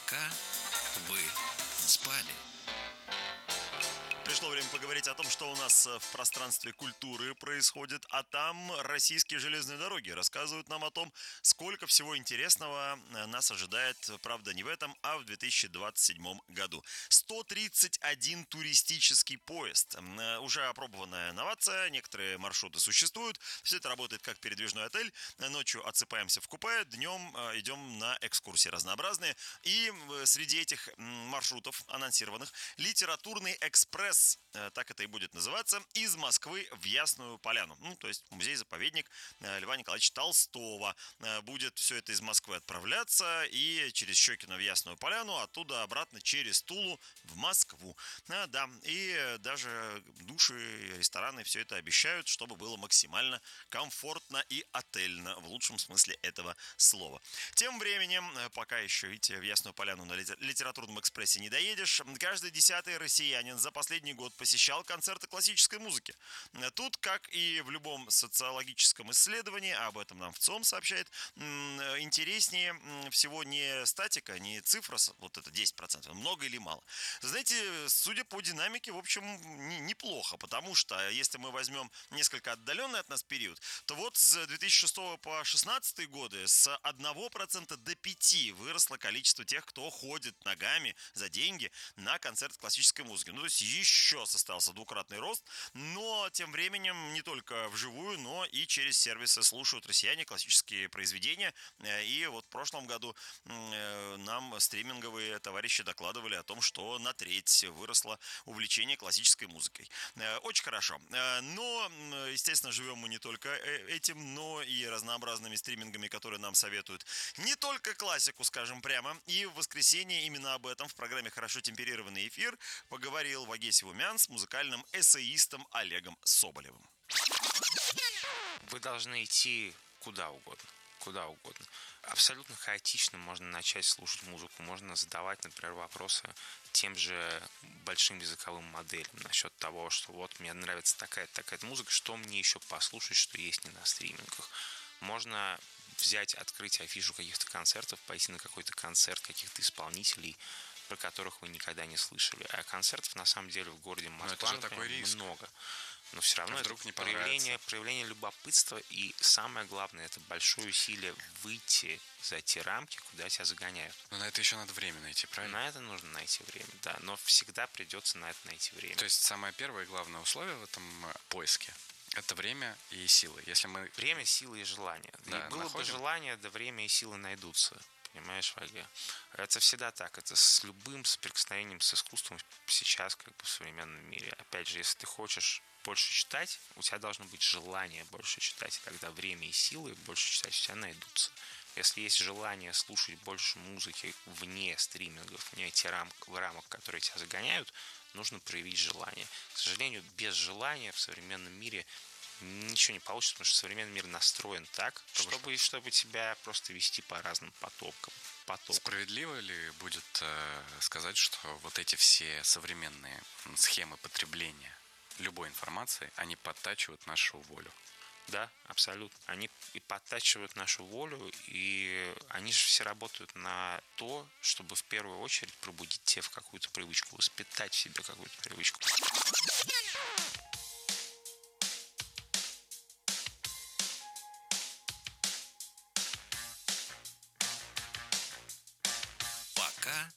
Пока вы спали. Пришло время поговорить о том, что у нас в пространстве культуры происходит, а там российские железные дороги рассказывают нам о том, сколько всего интересного нас ожидает, правда, не в этом, а в 2027 году. 131 туристический поезд. Уже опробованная новация, некоторые маршруты существуют, все это работает как передвижной отель, ночью отсыпаемся в купе, днем идем на экскурсии разнообразные, и среди этих маршрутов анонсированных литературный экспресс, так это и будет называться, из Москвы в Ясную Поляну. То есть музей-заповедник Льва Николаевича Толстого. Будет все это из Москвы отправляться и через Щекино в Ясную Поляну, оттуда обратно через Тулу в Москву. Да, и даже души, рестораны все это обещают, чтобы было максимально комфортно и отельно, в лучшем смысле этого слова. Тем временем, пока еще, видите, в Ясную Поляну на литературном экспрессе не доедешь, каждый 10-й россиянин за последний год посещал концерты классической музыки. Тут, как и в любом социологическом исследовании, об этом нам ВЦИОМ сообщает, интереснее всего не статика, не цифра, вот это 10%, много или мало. Знаете, судя по динамике, в общем, неплохо, потому что если мы возьмем несколько отдаленный от нас период, то вот с 2006 по 2016 годы с 1% до 5% выросло количество тех, кто ходит ногами за деньги на концерт классической музыки. То есть еще состоялся двукратный рост, но тем временем не только вживую, но и через сервисы слушают россияне классические произведения. И вот в прошлом году нам стриминговые товарищи докладывали о том, что на треть выросло увлечение классической музыкой. Очень хорошо. Но, естественно, живем мы не только этим, но и разнообразными стримингами, которые нам советуют не только классику, скажем прямо. И в воскресенье именно об этом в программе «Хорошо темперированный эфир» поговорил Вагесь Вумян с музыкальным эссеистом Олегом Соболевым. Вы должны идти куда угодно. Куда угодно. Абсолютно хаотично можно начать слушать музыку. Можно задавать, например, вопросы тем же большим языковым моделям насчет того, что вот мне нравится такая-то музыка, что мне еще послушать, что есть не на стримингах. Можно взять, открыть афишу каких-то концертов, пойти на какой-то концерт каких-то исполнителей, про которых вы никогда не слышали. А концертов на самом деле в городе Москва много. Но все равно это проявление любопытства, и самое главное, это большое усилие выйти за те рамки, куда тебя загоняют. Но на это еще надо время найти, правильно? На это нужно найти время, да. Но всегда придется на это найти время. То есть самое первое и главное условие в этом поиске — это время и силы. Если мы... Время, силы и желание. Да, и было бы желание, да время и силы найдутся. Понимаешь, Ваге? Это всегда так. Это с любым соприкосновением с искусством сейчас, как бы в современном мире. Опять же, если ты хочешь больше читать, у тебя должно быть желание больше читать. И тогда время и силы больше читать у тебя найдутся. Если есть желание слушать больше музыки вне стримингов, вне тех рамок, которые тебя загоняют, нужно проявить желание. К сожалению, без желания в современном мире ничего не получится, потому что современный мир настроен так, чтобы тебя просто вести по разным потокам. Справедливо ли будет сказать, что вот эти все современные схемы потребления любой информации, они подтачивают нашу волю? Да, абсолютно. Они и подтачивают нашу волю, и они же все работают на то, чтобы в первую очередь пробудить тебя в какую-то привычку, воспитать в себе какую-то привычку. Пока